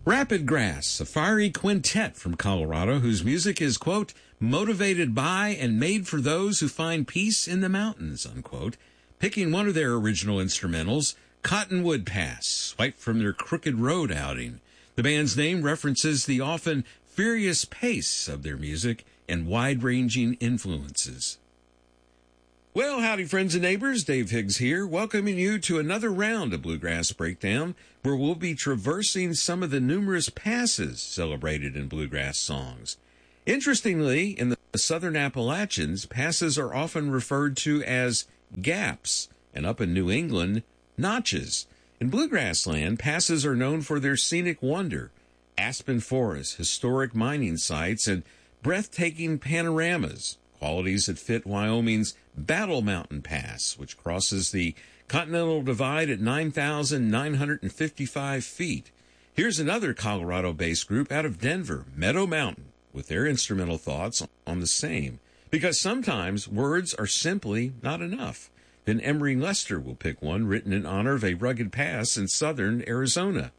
Rapid Grass, a fiery quintet from Colorado whose music is, quote, motivated by and made for those who find peace in the mountains, unquote. Picking one of their original instrumentals, Cottonwood Pass, right from their Crooked Road outing. The band's name references the often furious pace of their music and wide-ranging influences. Well, howdy, friends and neighbors. Dave Higgs here, welcoming you to another round of Bluegrass Breakdown, where we'll be traversing some of the numerous passes celebrated in bluegrass songs. Interestingly, in the Southern Appalachians, passes are often referred to as gaps, and up in New England, notches. In bluegrass land, passes are known for their scenic wonder, aspen forests, historic mining sites, and breathtaking panoramas, qualities that fit Wyoming's Battle Mountain Pass, which crosses the Continental Divide at 9,955 feet. Here's another Colorado-based group out of Denver, Meadow Mountain, with their instrumental thoughts on the same, because sometimes words are simply not enough. Then Emery Lester will pick one written in honor of a rugged pass in southern Arizona.